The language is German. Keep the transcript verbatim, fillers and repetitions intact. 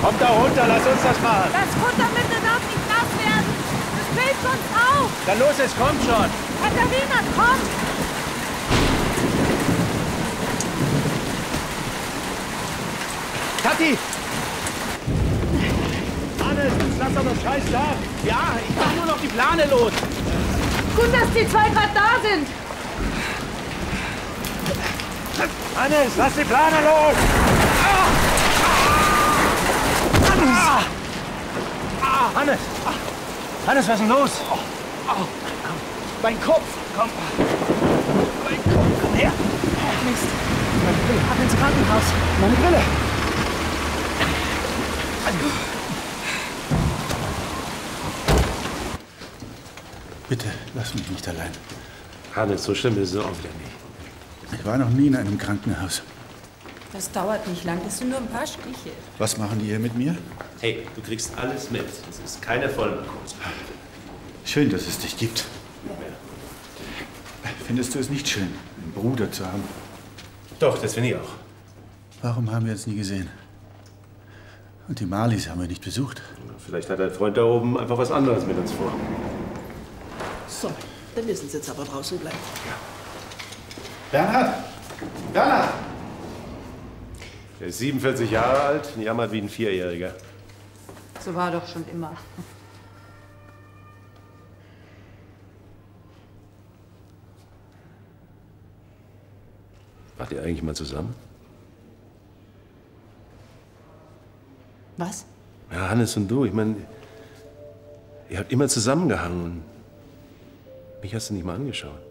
Kommt da runter, lass uns das machen. Das Futtermittel darf nicht nass werden. Das quillt uns auf. Dann los, es kommt schon. Katharina, komm. Kathi! Hannes, lass doch das Scheiß da. Ja, ich mach nur noch die Plane los. Gut, dass die zwei gerade da sind. Hannes, lass die Plane los! Ah! Hannes! Ah! Ah, Hannes! Hannes, was ist denn los? Oh, oh, komm. Mein Kopf! Komm! Mein Kopf, komm her! Oh, Mist! Meine Brille! Ab ins Krankenhaus! Meine Brille! Bitte, lass mich nicht allein. Hannes, so schlimm ist es auch wieder nicht. Ich war noch nie in einem Krankenhaus. Das dauert nicht lang, das sind nur ein paar Stiche. Was machen die hier mit mir? Hey, du kriegst alles mit. Das ist keine Vollnarkose. Schön, dass es dich gibt. Findest du es nicht schön, einen Bruder zu haben? Doch, das finde ich auch. Warum haben wir uns nie gesehen? Und die Marlies haben wir nicht besucht? Vielleicht hat dein Freund da oben einfach was anderes mit uns vor. So, dann müssen Sie jetzt aber draußen bleiben. Bernhard! Bernhard! Er ist siebenundvierzig Jahre alt und jammert wie ein Vierjähriger. So war doch schon immer. Macht ihr eigentlich mal zusammen? Was? Ja, Hannes und du, ich meine, ihr habt immer zusammengehangen und mich hast du nicht mal angeschaut.